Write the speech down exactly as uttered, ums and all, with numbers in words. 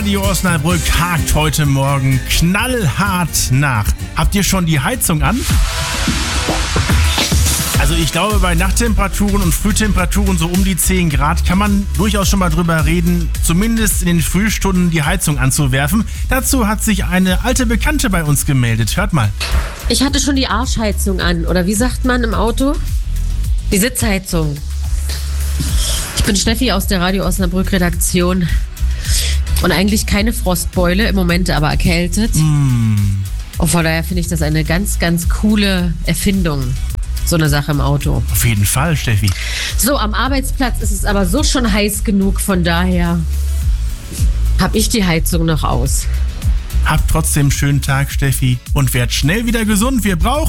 Radio Osnabrück hakt heute Morgen knallhart nach. Habt ihr schon die Heizung an? Also ich glaube, bei Nachttemperaturen und Frühtemperaturen so um die zehn Grad kann man durchaus schon mal drüber reden, zumindest in den Frühstunden die Heizung anzuwerfen. Dazu hat sich eine alte Bekannte bei uns gemeldet. Hört mal. Ich hatte schon die Arschheizung an, oder wie sagt man im Auto? Die Sitzheizung. Ich bin Steffi aus der Radio Osnabrück Redaktion und eigentlich keine Frostbeule, im Moment aber erkältet. Mm. Und von daher finde ich das eine ganz, ganz coole Erfindung. So eine Sache im Auto. Auf jeden Fall, Steffi. So, am Arbeitsplatz ist es aber so schon heiß genug, von daher habe ich die Heizung noch aus. Habt trotzdem einen schönen Tag, Steffi, und werd schnell wieder gesund. Wir brauchen